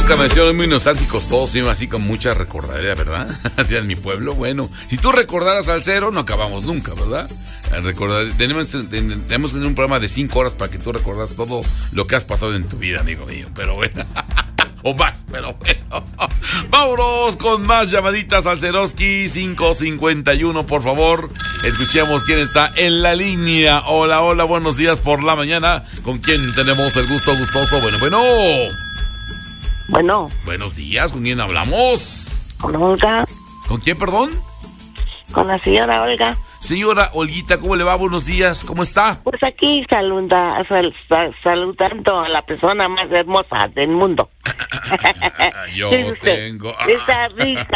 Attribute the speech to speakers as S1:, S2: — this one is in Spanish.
S1: Nunca me hicieron muy nostálgicos todos, iba así con mucha recordadera, ¿verdad? Hacia mi pueblo, bueno. Si tú recordaras al cero, no acabamos nunca, ¿verdad? Tenemos que tener un programa de 5 horas para que tú recordas todo lo que has pasado en tu vida, amigo mío. Pero bueno, o más, pero bueno. Vámonos con más llamaditas al Ceroski 551, por favor. Escuchemos quién está en la línea. Hola, hola, buenos días por la mañana. ¿Con quién tenemos el gusto gustoso? Bueno.
S2: Bueno.
S1: Buenos días, ¿con quién hablamos?
S2: Con Olga.
S1: ¿Con quién, perdón?
S2: Con la señora Olga.
S1: Señora Olguita, ¿cómo le va? Buenos días, ¿cómo está?
S2: Pues aquí saludando a la persona más hermosa del mundo.
S1: Yo tengo...
S2: Esa risa